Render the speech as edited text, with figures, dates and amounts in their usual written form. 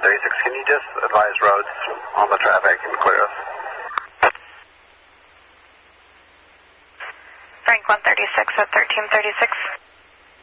1336, can you just advise roads on the traffic and clear us? Frank 136 at 1336.